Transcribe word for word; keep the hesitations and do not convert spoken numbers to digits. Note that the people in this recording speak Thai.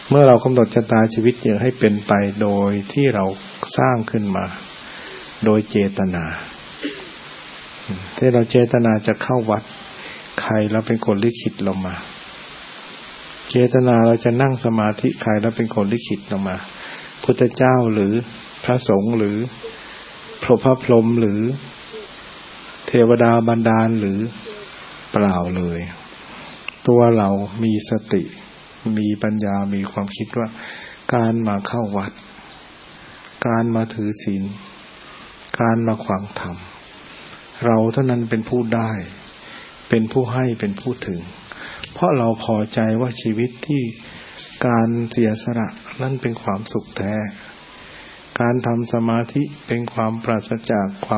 เมื่อเรากำหนดชะตาชีวิตอย่างให้เป็นไปโดยที่เราสร้างขึ้นมาโดยเจตนาที่เราเจตนาจะเข้าวัดใครแล้วเป็นคนลิขิตเรามาเจตนาเราจะนั่งสมาธิใครแล้วเป็นคนลิขิตเรามาพุทธเจ้าหรือพระสงฆ์หรือพระพระพรหมหรือเทวดาบันดาลหรือเปล่าเลยตัวเรามีสติมีปัญญามีความคิดว่าการมาเข้าวัดการมาถือศีลการมาขวางธรรมเราเท่านั้นเป็นผู้ได้เป็นผู้ให้เป็นผู้ถึงเพราะเราพอใจว่าชีวิตที่การเสียสละนั่นเป็นความสุขแท้การทำสมาธิเป็นความปราศจากความ